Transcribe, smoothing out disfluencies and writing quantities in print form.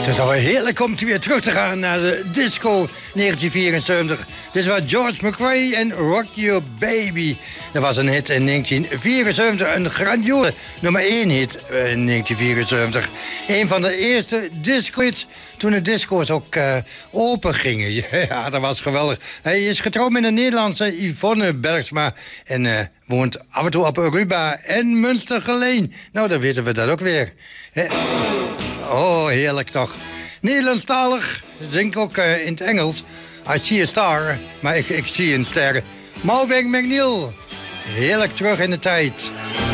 Het is alweer heerlijk om weer terug te gaan naar de disco 1974. Dit was George McRae en Rock Your Baby. Dat was een hit in 1974, een grandioze nummer 1 hit in 1974. Een van de eerste disco-hits toen de disco's ook open gingen. Ja, dat was geweldig. Hij is getrouwd met een Nederlandse Yvonne Bergsma en woont af en toe op Aruba en Münstergeleen. Nou, dan weten we dat ook weer. Oh, heerlijk toch. Nederlandstalig, denk ik ook in het Engels. I see a star, maar ik zie een ster. Malvin McNeil, heerlijk terug in de tijd.